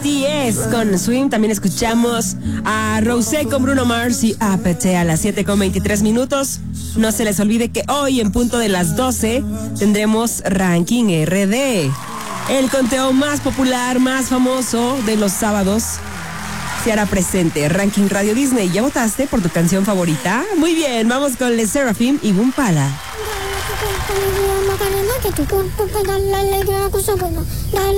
BTS con Swim. También escuchamos a Rosé con Bruno Mars y APT a las 7:23. No se les olvide que hoy en punto de las 12 tendremos Ranking RD, el conteo más popular, más famoso de los sábados. Se hará presente Ranking Radio Disney. ¿Ya votaste por tu canción favorita? Muy bien, vamos con Le Sserafim y Gumpala.